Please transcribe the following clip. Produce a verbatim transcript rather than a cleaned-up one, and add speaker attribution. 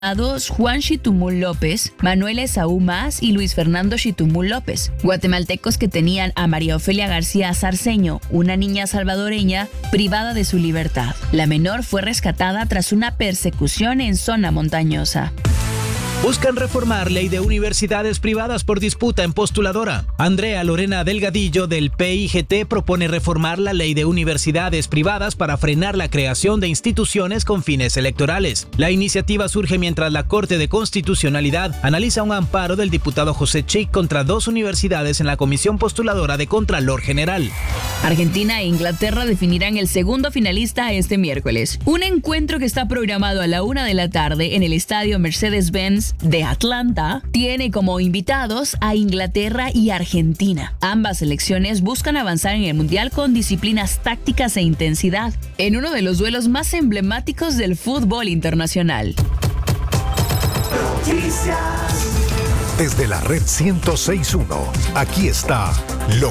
Speaker 1: Juan Chitumul López, Manuel Esaú Mas y Luis Fernando Chitumul López, guatemaltecos que tenían a María Ofelia García Sarceño, una niña salvadoreña, privada de su libertad. La menor fue rescatada tras una persecución en zona montañosa.
Speaker 2: Buscan reformar ley de universidades privadas por disputa en postuladora. Andrea Lorena Delgadillo del P I G T propone reformar la ley de universidades privadas para frenar la creación de instituciones con fines electorales. La iniciativa surge mientras la Corte de Constitucionalidad analiza un amparo del diputado José Chic contra dos universidades en la Comisión Postuladora de Contralor General.
Speaker 1: Argentina e Inglaterra definirán el segundo finalista este miércoles. Un encuentro que está programado a la una de la tarde en el estadio Mercedes-Benz de Atlanta tiene como invitados a Inglaterra y Argentina. Ambas selecciones buscan avanzar en el Mundial con disciplinas tácticas e intensidad, en uno de los duelos más emblemáticos del fútbol internacional.
Speaker 3: Desde la red ciento seis punto uno, aquí está lo